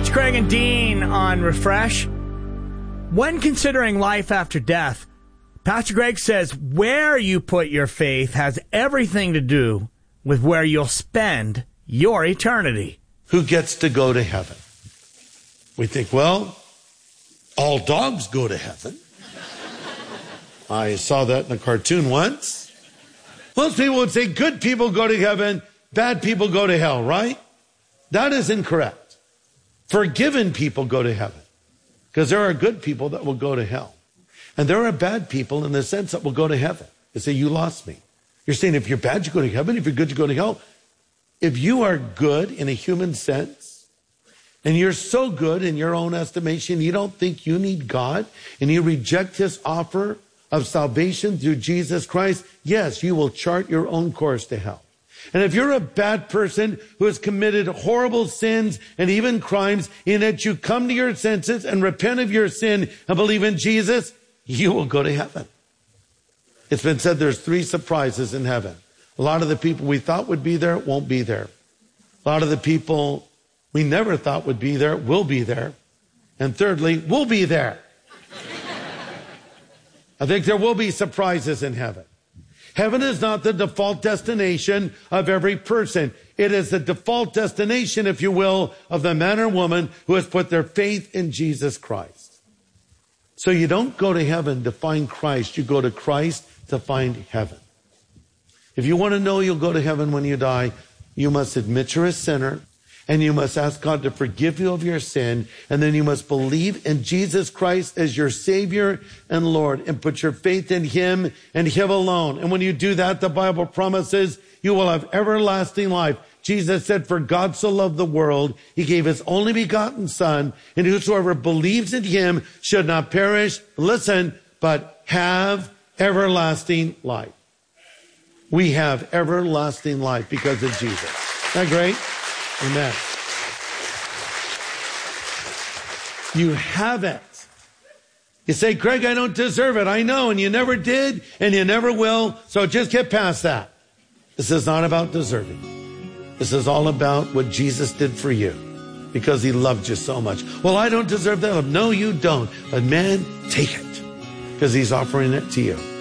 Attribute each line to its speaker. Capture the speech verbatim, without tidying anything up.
Speaker 1: It's Craig and Dean on Refresh. When considering life after death, Pastor Greg says where you put your faith has everything to do with where you'll spend your eternity.
Speaker 2: Who gets to go to heaven? We think, well, all dogs go to heaven. I saw that in a cartoon once. Most people would say good people go to heaven, bad people go to hell, right? That is incorrect. Forgiven people go to heaven because there are good people that will go to hell. And there are bad people in the sense that will go to heaven. They say, you lost me. You're saying if you're bad, you go to heaven. If you're good, you go to hell. If you are good in a human sense, and you're so good in your own estimation, you don't think you need God, and you reject his offer of salvation through Jesus Christ, yes, you will chart your own course to hell. And if you're a bad person who has committed horrible sins and even crimes, in that you come to your senses and repent of your sin and believe in Jesus, you will go to heaven. It's been said there's three surprises in heaven. A lot of the people we thought would be there won't be there. A lot of the people we never thought would be there will be there. And thirdly, we'll be there. I think there will be surprises in heaven. Heaven is not the default destination of every person. It is the default destination, if you will, of the man or woman who has put their faith in Jesus Christ. So you don't go to heaven to find Christ. You go to Christ to find heaven. If you want to know you'll go to heaven when you die, you must admit you're a sinner. And you must ask God to forgive you of your sin. And then you must believe in Jesus Christ as your Savior and Lord and put your faith in him and him alone. And when you do that, the Bible promises you will have everlasting life. Jesus said, for God so loved the world, he gave his only begotten Son, and whosoever believes in him should not perish, listen, but have everlasting life. We have everlasting life because of Jesus. Isn't that great? Amen. You have it. You say, Craig, I don't deserve it. I know, and you never did, and you never will, so just get past that. This is not about deserving. This is all about what Jesus did for you because he loved you so much. Well, I don't deserve that love. No, you don't. But man, take it because he's offering it to you.